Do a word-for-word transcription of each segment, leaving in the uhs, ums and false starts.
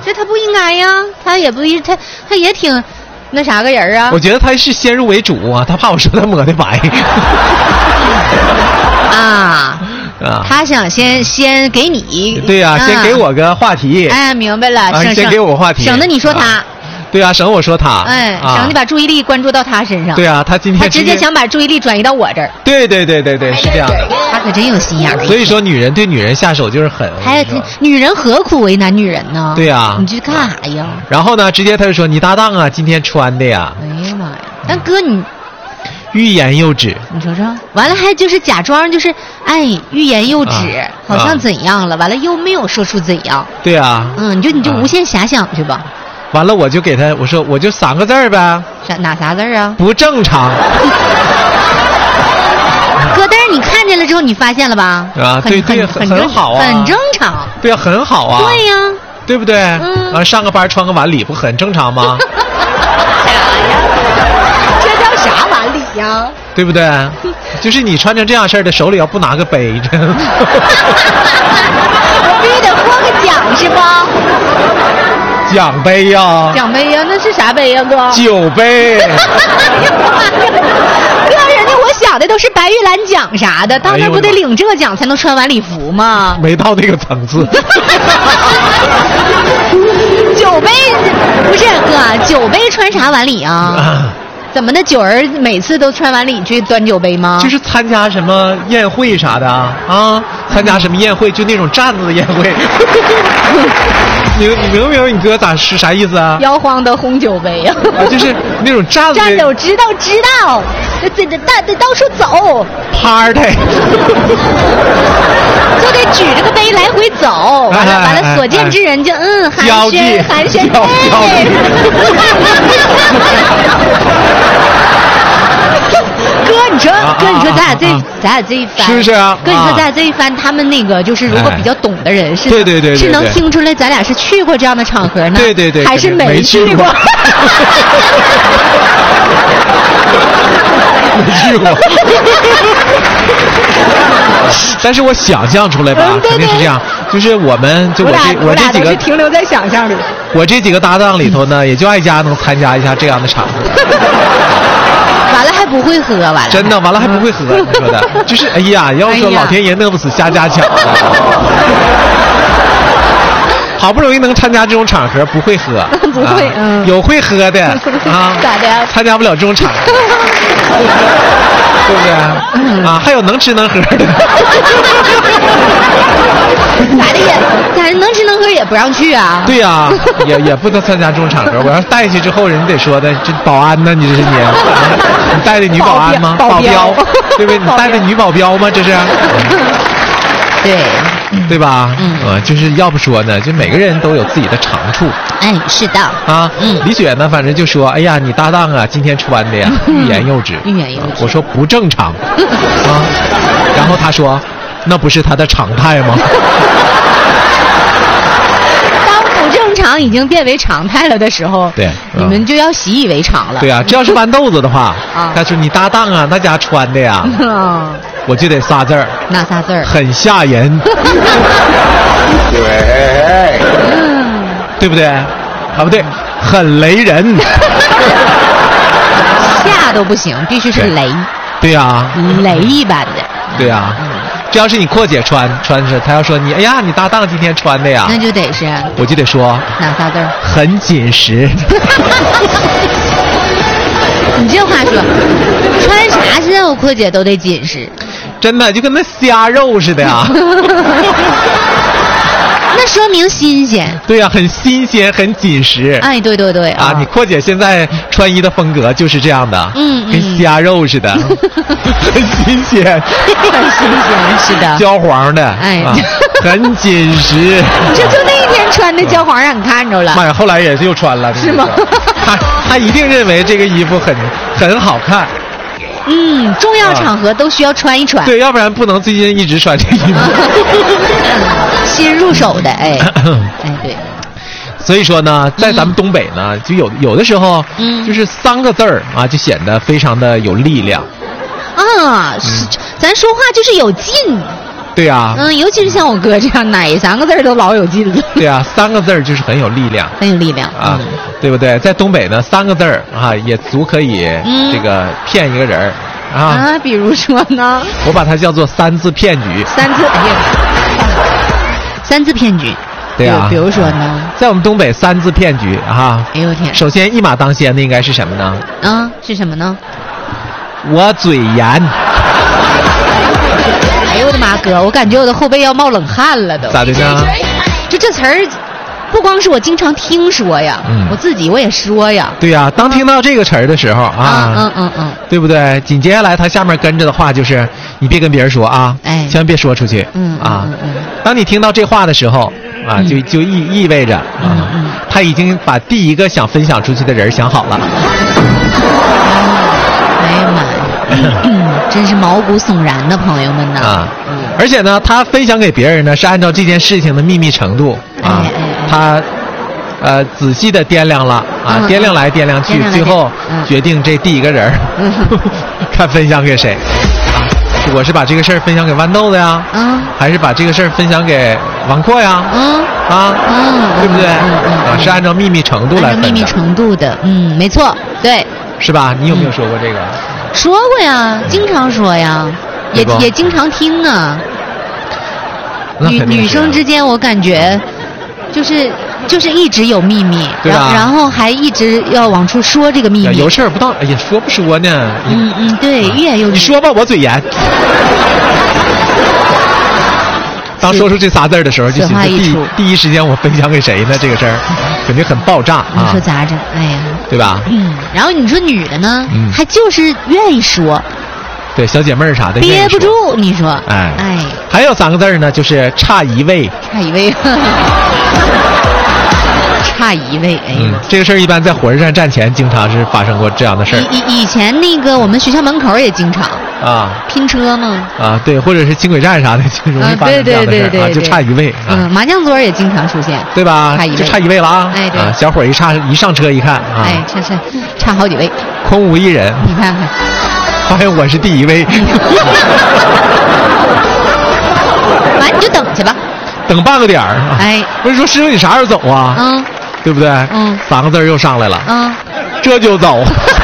这他不应该呀，他也不他他也挺那啥个人啊。 我觉得他是先入为主啊，他怕我说他抹的白。 啊。 啊， 他想先先给你， 对呀、啊，先给我个话题。 哎，明白了， 啊、 省先给我话题， 省得你说他。啊对啊，省我说他。 哎， 啊、 省你把注意力关注到他身上。 对啊，他今天他直接想把注意力转移到我这儿。 对对对对对，是这样的。 他可真有心眼儿。 所以说，女人对女人下手就是狠。 还女人何苦为难女人呢？ 对呀、啊， 你这干啥呀？ 然后呢，直接他就说：“你搭档啊，今天穿的呀。” 哎呀妈呀！但哥你。 欲言又止， 你瞅瞅，完了还就是假装就是哎欲言又止、啊，好像怎样了、啊，完了又没有说出怎样。 对啊， 嗯，你就你就无限遐想去吧。啊、 完了我就给他我说我就三个字儿呗。 啥哪仨字儿啊？ 不正常。 哥，但是你看见了之后，你发现了吧？ 啊，对对， 很很好啊， 很正常。 对啊，很好啊。 对呀、啊， 对不对？ 嗯。 啊，上个班穿个晚礼不很正常吗？ 啥呀？这叫啥晚礼呀？ 对不对？就是你穿成这样式儿的，手里要不拿个杯，这样。 我必须得获个奖是吧？ 奖杯呀、啊！ 奖杯呀、啊，那是啥杯呀、啊，哥？ 酒杯。 哥，人家我想的都是白玉兰奖啥的，到那不得领这个奖才能穿晚礼服吗？ 没到那个层次。 酒杯不是哥，酒杯穿啥晚礼啊？啊怎么的？九儿每次都穿晚礼去端酒杯吗？ 就是参加什么宴会啥的啊，参加什么宴会，就那种站子的宴会。你你明不明白你哥咋是啥意思啊？ 摇晃的红酒杯呀、 啊，就是那种站子。 站着我知道知道，得得得得到处走。 Party。 就得举着个杯来回走，完了、哎、完了，所见之人就嗯寒暄寒暄。哎哥，你说，啊、哥，你说咱俩这、啊、咱俩这一番， 是不是啊？ 哥，你说咱俩这一番，他们那个就是如果比较懂的人，是， 对对对， 是能听出来咱俩是去过这样的场合呢？ 对对对， 还是没去过？ 没去过。但是我想象出来吧， 嗯、对对肯定是这样。就是我们，就我这我这几个停留在想象里。 我这几个搭档里头呢，也就爱佳能参加一下这样的场合。 完了还不会喝，完了真的完了还不会喝，你说的，就是哎呀，要说老天爷弄不死瞎加强。好不容易能参加这种场合，不会喝， 不会，啊、 嗯，有会喝的啊， 咋的？ 参加不了这种场合，对不对？嗯、啊，还有能吃能喝的， 咋的也，咋能吃能喝也不让去啊？ 对呀、啊，也也不能参加这种场合。我要带去之后，人家得说的，这保安呢？你这是你，你带的女保安吗？ 保镖， 对不对？你带的女保镖吗？这是。 对， 对吧？ 嗯， 呃，就是要不说呢，就每个人都有自己的长处。 哎，是的。 啊， 嗯， 李雪呢，反正就说，哎呀，你搭档啊，今天穿的呀，欲言又止。 欲言又止。 我说不正常。啊，然后他说，那不是他的常态吗？ 当不正常已经变为常态了的时候， 对， 你们就要习以为常了。 对啊，这要是豌豆子的话， 啊， 他说你搭档啊，那家穿的呀。 啊。 我就得仨字儿， 哪仨字儿？ 很吓人。对，对不对？啊，不对，很雷人。 吓都不行，必须是雷。 对呀、啊， 雷一般的。 对呀、啊，这要是你阔姐穿穿着，她要说你，哎呀，你搭档今天穿的呀， 那就得是， 我就得说哪仨字儿？ 很紧实。 你这话说，穿啥时候阔姐都得紧实， 真的就跟那虾肉似的呀。 那说明新鲜。 对呀、啊，很新鲜，很紧实。 哎，对对对啊！你阔姐现在穿衣的风格就是这样的， 嗯，嗯跟虾肉似的，很新鲜， 很新鲜，是的， 焦黄的， 哎， 啊、很紧实。 你这就那一天穿的焦黄让你看着了。 妈呀，后来也是又穿了， 是吗？ 他他一定认为这个衣服很很好看。 嗯，重要场合都需要穿一穿。 对，要不然不能最近一直穿这个衣服。 新入手的，哎，哎对。 所以说呢，在咱们东北呢，嗯、就有有的时候， 嗯， 就是三个字儿啊，就显得非常的有力量。 啊，是、嗯，咱说话就是有劲。 对呀、啊， 嗯，尤其是像我哥这样，哪三个字儿都老有劲了。 对啊，三个字儿就是很有力量， 很有力量啊， 嗯、 对不对？在东北呢，三个字儿啊也足可以这个骗一个人儿、嗯、啊。 啊，比如说呢？ 我把它叫做三字骗局。 三字，哎呀，三字骗局。 对啊， 比如说呢， 在我们东北三字骗局啊， 哎呦天！ 首先一马当先的应该是什么呢？ 啊，是什么呢？ 我嘴严。 哎呦我的妈哥，我感觉我的后背要冒冷汗了都。 咋的呢？ 就这词儿，不光是我经常听说呀，嗯、我自己我也说呀。 对呀、啊，当听到这个词儿的时候啊， 嗯嗯嗯， 对不对？紧接下来它下面跟着的话就是，你别跟别人说啊， 哎， 千万别说出去， 嗯啊， 嗯嗯嗯当你听到这话的时候。啊， 嗯、 就就意意味着啊、 嗯嗯， 他已经把第一个想分享出去的人想好了。 哎呀妈呀，嗯，真是毛骨悚然的朋友们呢。 啊， 嗯， 而且呢，他分享给别人呢是按照这件事情的秘密程度啊， 哎哎哎他呃仔细的掂量了啊， 嗯、 掂量来掂量去， 量最后嗯、 决定这第一个人，嗯、看分享给谁。我是把这个事儿分享给豌豆的呀， 嗯， 还是把这个事儿分享给王阔呀， 嗯啊， 嗯， 对不对？ 嗯嗯、 啊，是按照秘密程度来分的。 按照秘密程度的，嗯，没错，对， 是吧？你有没有说过这个？ 嗯、说过呀，经常说呀，也也经常听啊。女女生之间，我感觉就是就是一直有秘密， 对吧？ 然后还一直要往出说这个秘密。 有事儿不到，哎呀，说不说呢？ 嗯嗯，对，欲言又止。 你说吧，我嘴严。当说出这仨字儿的时候，就寻思第第一时间我分享给谁呢？这个事儿肯定很爆炸啊！ 你说咋整？哎呀， 对吧？ 嗯。然后你说女的呢， 嗯、 还就是愿意说。 对，小姐妹儿啥的憋不住，你说？ 哎哎。 还有三个字儿呢，就是差一位。 差一位。差一位，哎呀、 嗯，这个事儿一般在火车站站前经常是发生过这样的事儿。 以以前那个我们学校门口也经常啊拼车嘛。 啊，对，或者是轻轨站啥的，就容易发生这样的事儿啊，就差一位。 嗯，麻将桌也经常出现， 对吧？ 差一位， 就差一位了啊！ 哎，对， 啊、小伙一差一上车一看啊， 哎，差差差好几位， 空无一人。 你看看， 发现我是第一位。 完你就等去吧， 等半个点儿。 哎， 我说师傅，你啥时候走啊？ 嗯。 对不对？ 嗯， 三个字又上来了。 嗯， 这就走。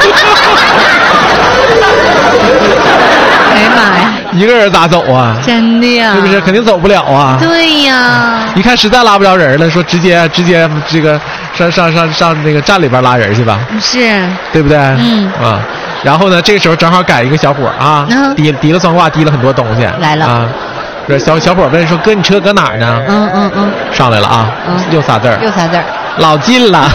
哎呀妈呀！ 一个人咋走啊？ 真的呀？ 是不是？肯定走不了啊。 对呀。 一看实在拉不着人了，说直接直接这个上上上上那个站里边拉人去吧。 是。 对不对？ 嗯。 啊，然后呢，这个时候正好赶一个小伙啊， 嗯、 提提了双挂，提了很多东西来了啊。这小小伙问说：“哥，你车搁哪儿呢？” 嗯嗯嗯， 上来了啊， 嗯， 又仨字儿， 又仨字儿， 老近了，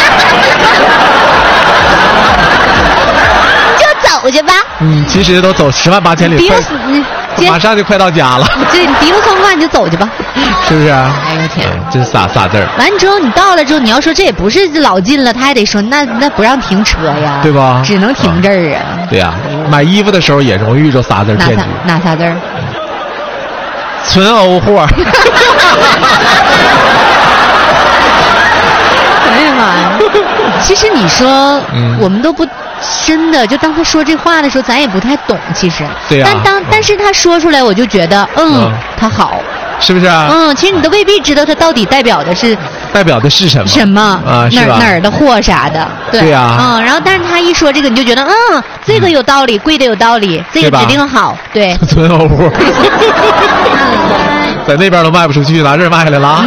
就走去吧。 嗯，其实都走十万八千里， 提了马上就快到家了。 这你提了双挂你就走去吧， 是不是？哎呦天， 这是仨仨字儿。 完之后你到了之后，你要说这也不是老近了，他还得说那那不让停车呀， 对吧？ 只能停这儿啊。 对呀，买衣服的时候也容易遇着仨字儿骗局。 哪仨字儿？ 纯欧货。 哎呀妈呀！其实你说， 嗯、 我们都不真的，就当他说这话的时候，咱也不太懂。其实， 对呀、 啊。但当、嗯、但是他说出来，我就觉得，嗯，嗯他好， 是不是啊？ 嗯，其实你都未必知道他到底代表的是代表的是什么什么啊？ 哪儿哪儿的货啥的，对对呀、啊。 嗯，然后但是他一说这个，你就觉得，嗯，这个有道理，贵的有道理，这个指定好，对。 纯欧货。在那边都卖不出去，拿这儿卖来了啊！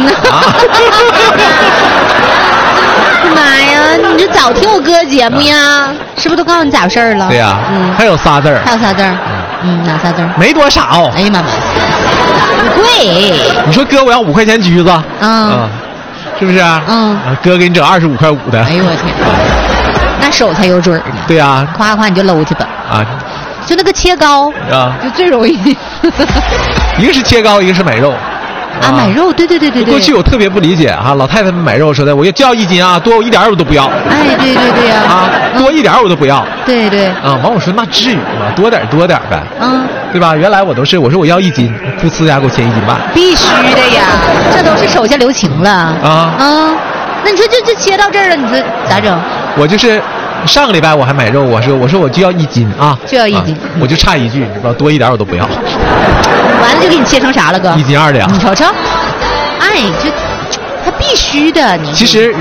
妈呀，你这早听我哥节目呀，是不是都告诉你咋回事了？ 对呀， 嗯， 还有仨字儿， 还有仨字儿，嗯，哪仨字儿？ 没多少。 哎呀妈妈，不贵。 你说哥，我要五块钱橘子， 嗯， 是不是？ 嗯， 哥给你整二十五块五的。 哎呦我天，那手才有准呢。 对呀， 夸夸你就搂去吧。 啊。 就那个切糕啊， 就最容易。 一个是切糕，一个是买肉。 啊，买肉，对对对对对。 过去我特别不理解啊，老太太们买肉说的，我就要一斤啊，多我一点我都不要。 哎，对对对呀。 啊，多一点我都不要。 对对。 啊，完我说那至于吗？多点多点呗。 嗯。 对吧？原来我都是我说我要一斤，噗呲家给我切一斤半。 必须的呀，这都是手下留情了。啊。啊，那你说这这切到这儿了，你说咋整？ 我就是。上个礼拜我还买肉，我说我说我就要一斤啊， 就要一斤， 啊、我就差一句，你知道，多一点我都不要。 完了就给你切成啥了，哥？ 一斤二两。 你瞅瞅，哎，这他必须的，你其实。